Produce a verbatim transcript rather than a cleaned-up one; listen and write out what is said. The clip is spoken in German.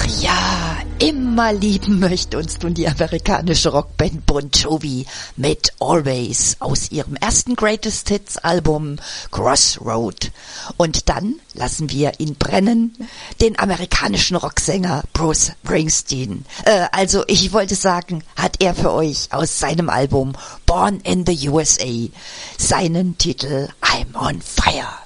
Ach ja, immer lieben möchte uns nun die amerikanische Rockband Bon Jovi mit Always aus ihrem ersten Greatest Hits Album Crossroad. Und dann lassen wir ihn brennen, den amerikanischen Rocksänger Bruce Springsteen. Äh, also ich wollte sagen, hat er für euch aus seinem Album Born in the U S A seinen Titel I'm on Fire.